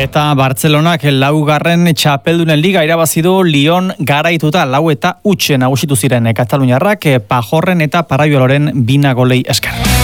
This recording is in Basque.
Eta Bartzelonak laugarren txapeldunen liga irabazi du Lyon garaituta 4-0 nagusitu ziren Kataluniarrak Pajorren eta Paraioloren 2 golei esker.